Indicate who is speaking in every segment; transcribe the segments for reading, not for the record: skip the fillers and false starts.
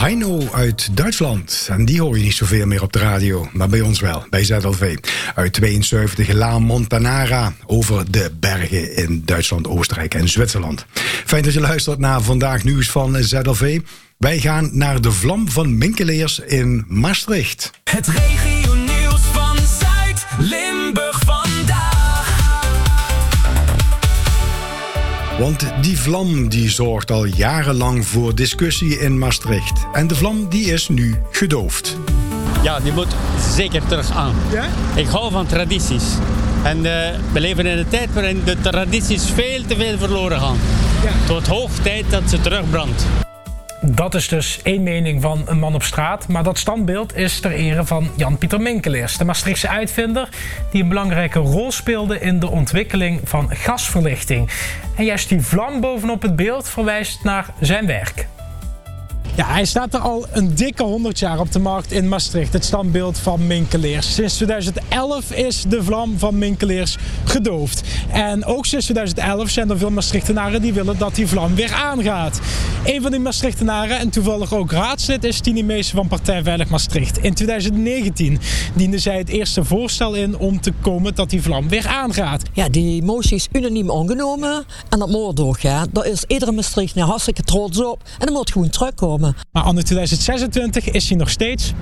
Speaker 1: Heino uit Duitsland. En die hoor je niet zoveel meer op de radio, maar bij ons wel, bij ZLV. Uit 72 La Montanara over de bergen in Duitsland, Oostenrijk en Zwitserland. Fijn dat je luistert naar Vandaag Nieuws van ZLV. Wij gaan naar de Vlam van Minkeleers in Maastricht.
Speaker 2: Het regionieuws van Zuid-Limburg vandaag.
Speaker 1: Want die vlam die zorgt al jarenlang voor discussie in Maastricht. En de vlam die is nu gedoofd.
Speaker 3: Ja, die moet zeker terug aan.
Speaker 1: Ja?
Speaker 3: Ik hou van tradities. En we leven in een tijd waarin de tradities veel te veel verloren gaan.
Speaker 1: Ja.
Speaker 3: Het wordt hoog tijd dat ze terugbrandt.
Speaker 4: Dat is dus één mening van een man op straat. Maar dat standbeeld is ter ere van Jan-Pieter Minkeleers, de Maastrichtse uitvinder die een belangrijke rol speelde in de ontwikkeling van gasverlichting. En juist die vlam bovenop het beeld verwijst naar zijn werk.
Speaker 5: Ja, hij staat er al een dikke 100 jaar op de markt in Maastricht, het standbeeld van Minkeleers. Sinds 2011 is de vlam van Minkeleers gedoofd. En ook sinds 2011 zijn er veel Maastrichtenaren die willen dat die vlam weer aangaat. Een van die Maastrichtenaren, en toevallig ook raadslid, is Tini Meesen van Partij Veilig Maastricht. In 2019 diende zij het eerste voorstel in om te komen dat die vlam weer aangaat.
Speaker 6: Ja, die motie is unaniem aangenomen en dat moet doorgaan. Daar is iedere Maastrichter hartstikke trots op en dat moet gewoon terugkomen.
Speaker 5: Maar anno 2026 is hij nog steeds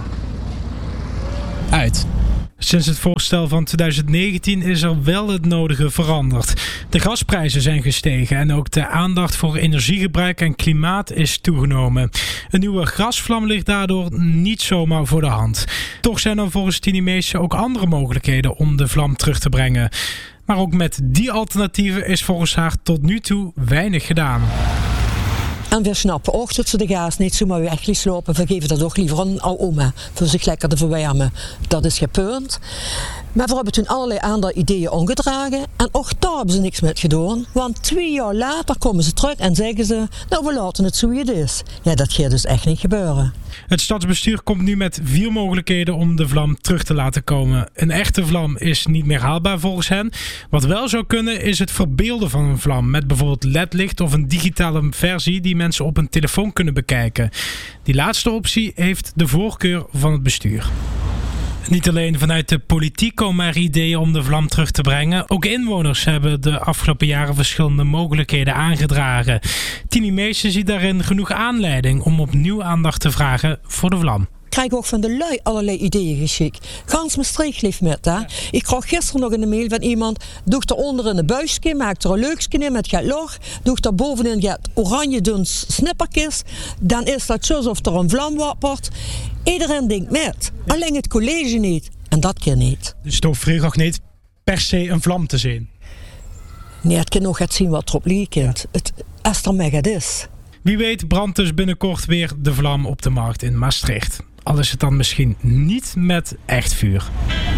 Speaker 5: uit. Sinds het voorstel van 2019 is er wel het nodige veranderd. De gasprijzen zijn gestegen en ook de aandacht voor energiegebruik en klimaat is toegenomen. Een nieuwe gasvlam ligt daardoor niet zomaar voor de hand. Toch zijn er volgens Tini Meesen ook andere mogelijkheden om de vlam terug te brengen. Maar ook met die alternatieven is volgens haar tot nu toe weinig gedaan.
Speaker 6: En we snappen ook dat ze de gas niet zomaar weglopen. We geven dat ook liever aan oma voor zich lekker te verwarmen. Dat is geen punt. Maar we hebben toen allerlei andere ideeën aangedragen. En ook daar hebben ze niks mee gedaan. Want 2 jaar later komen ze terug en zeggen ze, nou we laten het zo het is. Ja, dat gaat dus echt niet gebeuren.
Speaker 5: Het stadsbestuur komt nu met 4 mogelijkheden om de vlam terug te laten komen. Een echte vlam is niet meer haalbaar volgens hen. Wat wel zou kunnen is het verbeelden van een vlam. Met bijvoorbeeld ledlicht of een digitale versie die mensen op een telefoon kunnen bekijken. Die laatste optie heeft de voorkeur van het bestuur. Niet alleen vanuit de politiek komen er ideeën om de vlam terug te brengen. Ook inwoners hebben de afgelopen jaren verschillende mogelijkheden aangedragen. Tini Meesen ziet daarin genoeg aanleiding om opnieuw aandacht te vragen voor de vlam.
Speaker 6: Ik krijg ook van de lui allerlei ideeën geschikt. Gans Maastricht leeft met dat. Ik kreeg gisteren nog een mail van iemand. Doe er onder in een buisje, maak er een leukje in met het loch. Doe er bovenin het oranje dun snippertjes. Dan is dat zo alsof er een vlam wappert. Iedereen denkt met. Alleen het college niet. En dat kan niet.
Speaker 5: Dus het hoeft vroeger niet per se een vlam te zien?
Speaker 6: Nee, het kan nog het zien wat erop lijkt. Het als er mega is.
Speaker 5: Wie weet brandt dus binnenkort weer de vlam op de markt in Maastricht. Al is het dan misschien niet met echt vuur.